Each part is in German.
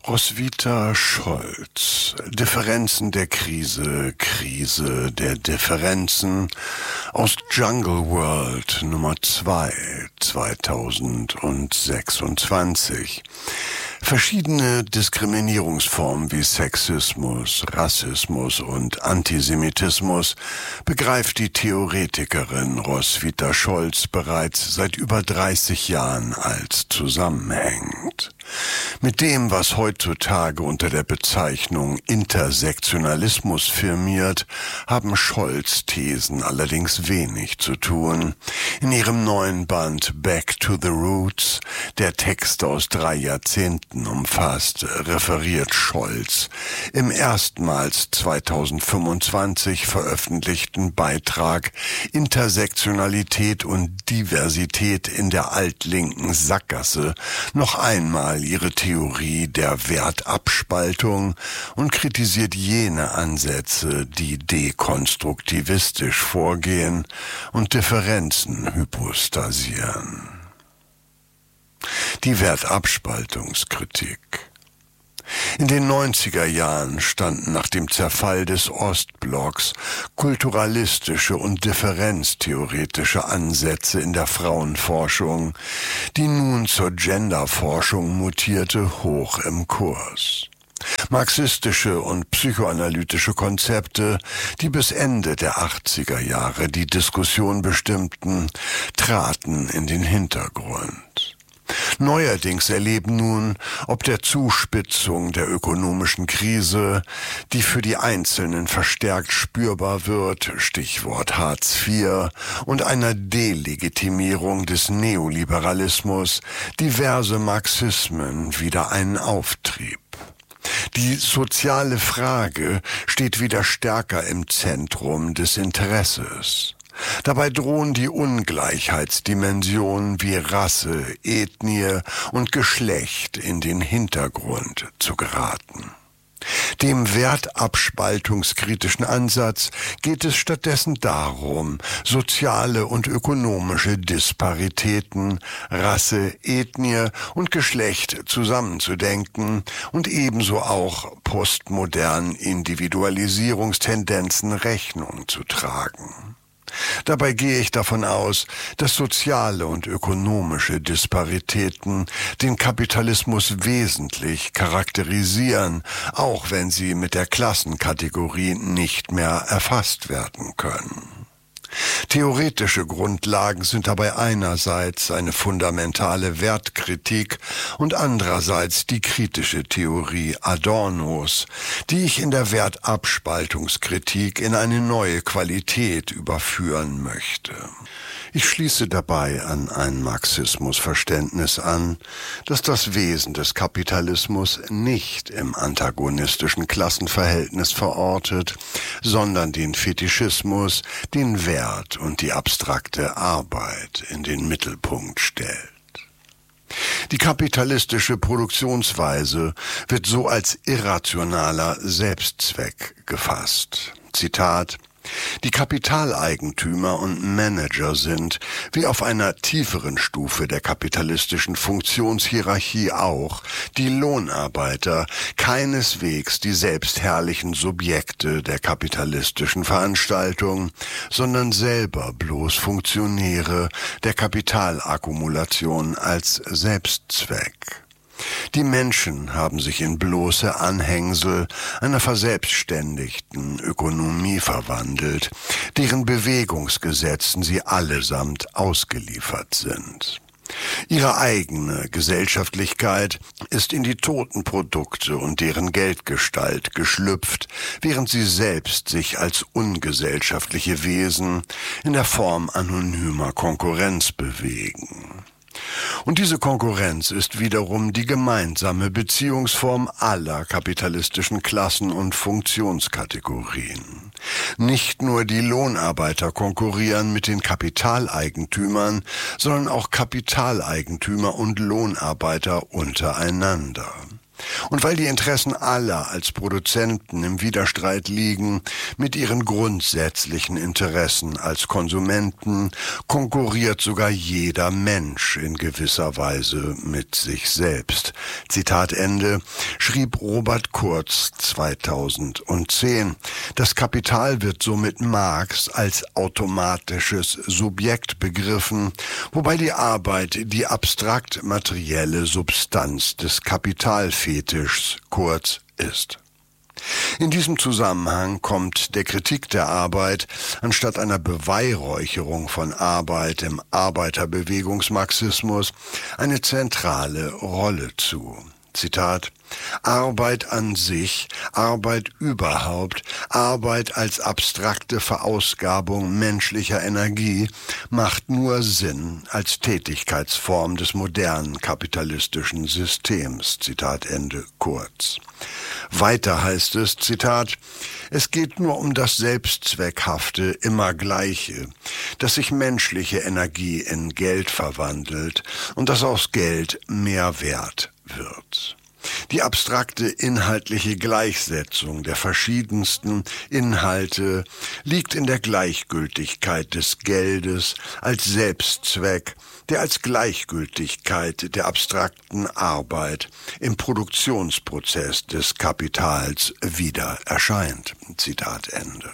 Roswitha Scholz, Differenzen der Krise, Krise der Differenzen aus Jungle World Nummer 2, 2026. Verschiedene Diskriminierungsformen wie Sexismus, Rassismus und Antisemitismus begreift die Theoretikerin Roswitha Scholz bereits seit über 30 Jahren als zusammenhängend. Mit dem, was heutzutage unter der Bezeichnung Intersektionalismus firmiert, haben Scholz' Thesen allerdings wenig zu tun. In ihrem neuen Band Back to the Roots, der Texte aus 3 Jahrzehnten umfasst, referiert Scholz im erstmals 2025 veröffentlichten Beitrag Intersektionalität und Diversität in der altlinken Sackgasse noch einmal ihre Theorie der Wertabspaltung und kritisiert jene Ansätze, die dekonstruktivistisch vorgehen und Differenzen hypostasieren. Die Wertabspaltungskritik. In den 90er Jahren standen nach dem Zerfall des Ostblocks kulturalistische und differenztheoretische Ansätze in der Frauenforschung, die nun zur Genderforschung mutierte, hoch im Kurs. Marxistische und psychoanalytische Konzepte, die bis Ende der 80er Jahre die Diskussion bestimmten, traten in den Hintergrund. Neuerdings erleben nun, ob der Zuspitzung der ökonomischen Krise, die für die Einzelnen verstärkt spürbar wird, Stichwort Hartz IV, und einer Delegitimierung des Neoliberalismus, diverse Marxismen wieder einen Auftrieb. Die soziale Frage steht wieder stärker im Zentrum des Interesses. Dabei drohen die Ungleichheitsdimensionen wie Rasse, Ethnie und Geschlecht in den Hintergrund zu geraten. Dem wertabspaltungskritischen Ansatz geht es stattdessen darum, soziale und ökonomische Disparitäten, Rasse, Ethnie und Geschlecht zusammenzudenken und ebenso auch postmodernen Individualisierungstendenzen Rechnung zu tragen. Dabei gehe ich davon aus, dass soziale und ökonomische Disparitäten den Kapitalismus wesentlich charakterisieren, auch wenn sie mit der Klassenkategorie nicht mehr erfasst werden können. Theoretische Grundlagen sind dabei einerseits eine fundamentale Wertkritik und andererseits die kritische Theorie Adornos, die ich in der Wertabspaltungskritik in eine neue Qualität überführen möchte. Ich schließe dabei an ein Marxismusverständnis an, das das Wesen des Kapitalismus nicht im antagonistischen Klassenverhältnis verortet, sondern den Fetischismus, den Wert und die abstrakte Arbeit in den Mittelpunkt stellt. Die kapitalistische Produktionsweise wird so als irrationaler Selbstzweck gefasst. Zitat: Die Kapitaleigentümer und Manager sind, wie auf einer tieferen Stufe der kapitalistischen Funktionshierarchie auch, die Lohnarbeiter, keineswegs die selbstherrlichen Subjekte der kapitalistischen Veranstaltung, sondern selber bloß Funktionäre der Kapitalakkumulation als Selbstzweck. Die Menschen haben sich in bloße Anhängsel einer verselbstständigten Ökonomie verwandelt, deren Bewegungsgesetzen sie allesamt ausgeliefert sind. Ihre eigene Gesellschaftlichkeit ist in die toten Produkte und deren Geldgestalt geschlüpft, während sie selbst sich als ungesellschaftliche Wesen in der Form anonymer Konkurrenz bewegen. Und diese Konkurrenz ist wiederum die gemeinsame Beziehungsform aller kapitalistischen Klassen und Funktionskategorien. Nicht nur die Lohnarbeiter konkurrieren mit den Kapitaleigentümern, sondern auch Kapitaleigentümer und Lohnarbeiter untereinander. Und weil die Interessen aller als Produzenten im Widerstreit liegen mit ihren grundsätzlichen Interessen als Konsumenten, konkurriert sogar jeder Mensch in gewisser Weise mit sich selbst. Zitat Ende, schrieb Robert Kurz 2010. Das Kapital wird somit Marx als automatisches Subjekt begriffen, wobei die Arbeit die abstrakt materielle Substanz des Kapitalfetischs Kurz ist. In diesem Zusammenhang kommt der Kritik der Arbeit anstatt einer Beweihräucherung von Arbeit im Arbeiterbewegungsmarxismus eine zentrale Rolle zu. Zitat: Arbeit an sich, Arbeit überhaupt, Arbeit als abstrakte Verausgabung menschlicher Energie macht nur Sinn als Tätigkeitsform des modernen kapitalistischen Systems. Zitat Ende, Kurz. Weiter heißt es, Zitat: Es geht nur um das Selbstzweckhafte, immer Gleiche, dass sich menschliche Energie in Geld verwandelt und dass aus Geld mehr Wert wird. Die abstrakte inhaltliche Gleichsetzung der verschiedensten Inhalte liegt in der Gleichgültigkeit des Geldes als Selbstzweck, der als Gleichgültigkeit der abstrakten Arbeit im Produktionsprozess des Kapitals wieder erscheint. Zitat Ende.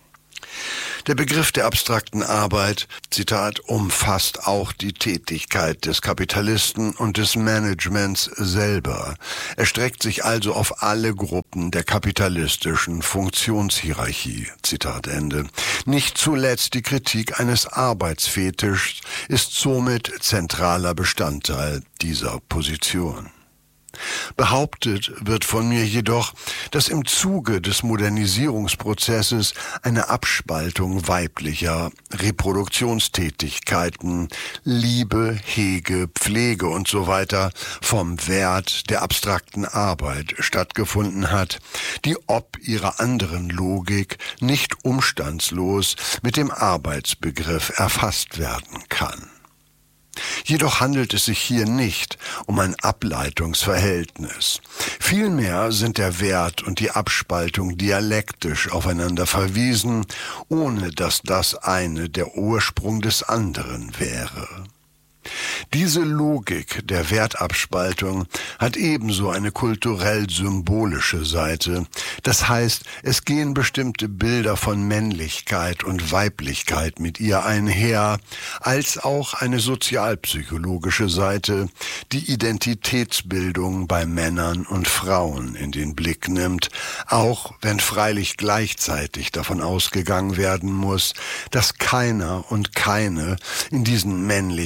Der Begriff der abstrakten Arbeit, Zitat, umfasst auch die Tätigkeit des Kapitalisten und des Managements selber. Er streckt sich also auf alle Gruppen der kapitalistischen Funktionshierarchie. Zitat Ende. Nicht zuletzt die Kritik eines Arbeitsfetischs ist somit zentraler Bestandteil dieser Position. Behauptet wird von mir jedoch, dass im Zuge des Modernisierungsprozesses eine Abspaltung weiblicher Reproduktionstätigkeiten, Liebe, Hege, Pflege und so weiter vom Wert der abstrakten Arbeit stattgefunden hat, die ob ihrer anderen Logik nicht umstandslos mit dem Arbeitsbegriff erfasst werden kann. Jedoch handelt es sich hier nicht um ein Ableitungsverhältnis. Vielmehr sind der Wert und die Abspaltung dialektisch aufeinander verwiesen, ohne dass das eine der Ursprung des anderen wäre. Diese Logik der Wertabspaltung hat ebenso eine kulturell-symbolische Seite. Das heißt, es gehen bestimmte Bilder von Männlichkeit und Weiblichkeit mit ihr einher, als auch eine sozialpsychologische Seite, die Identitätsbildung bei Männern und Frauen in den Blick nimmt, auch wenn freilich gleichzeitig davon ausgegangen werden muss, dass keiner und keine in diesen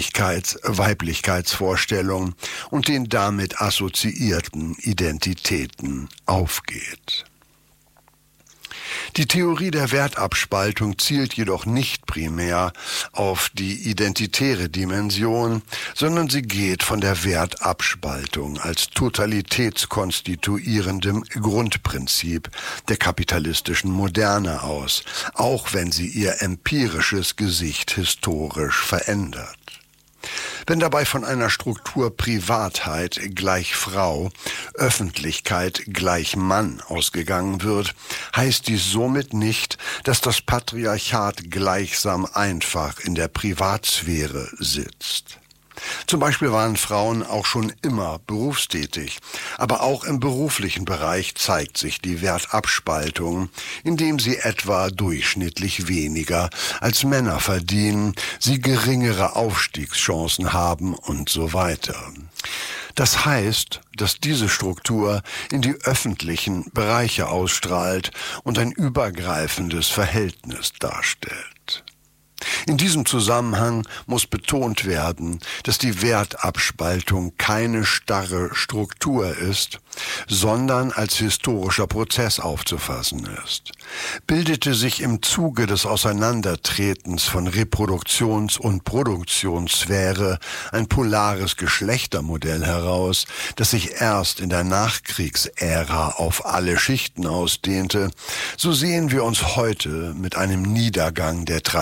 Weiblichkeitsvorstellungen und den damit assoziierten Identitäten aufgeht. Die Theorie der Wertabspaltung zielt jedoch nicht primär auf die identitäre Dimension, sondern sie geht von der Wertabspaltung als totalitätskonstituierendem Grundprinzip der kapitalistischen Moderne aus, auch wenn sie ihr empirisches Gesicht historisch verändert. Wenn dabei von einer Struktur Privatheit gleich Frau, Öffentlichkeit gleich Mann ausgegangen wird, heißt dies somit nicht, dass das Patriarchat gleichsam einfach in der Privatsphäre sitzt. Zum Beispiel waren Frauen auch schon immer berufstätig, aber auch im beruflichen Bereich zeigt sich die Wertabspaltung, indem sie etwa durchschnittlich weniger als Männer verdienen, sie geringere Aufstiegschancen haben und so weiter. Das heißt, dass diese Struktur in die öffentlichen Bereiche ausstrahlt und ein übergreifendes Verhältnis darstellt. In diesem Zusammenhang muss betont werden, dass die Wertabspaltung keine starre Struktur ist, sondern als historischer Prozess aufzufassen ist. Bildete sich im Zuge des Auseinandertretens von Reproduktions- und Produktionssphäre ein polares Geschlechtermodell heraus, das sich erst in der Nachkriegsära auf alle Schichten ausdehnte, so sehen wir uns heute mit einem Niedergang der traditionellen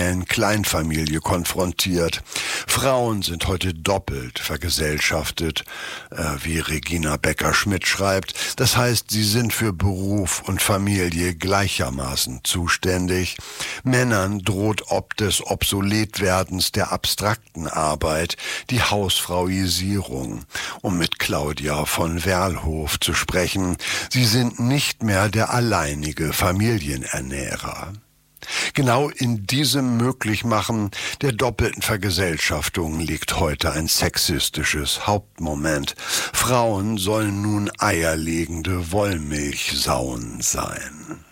traditionellen Kleinfamilie konfrontiert. Frauen sind heute doppelt vergesellschaftet, wie Regina Becker-Schmidt schreibt. Das heißt, sie sind für Beruf und Familie gleichermaßen zuständig. Männern droht ob des Obsoletwerdens der abstrakten Arbeit die Hausfrauisierung, um mit Claudia von Werlhof zu sprechen. Sie sind nicht mehr der alleinige Familienernährer. Genau in diesem Möglichmachen der doppelten Vergesellschaftung liegt heute ein sexistisches Hauptmoment. Frauen sollen nun eierlegende Wollmilchsauen sein.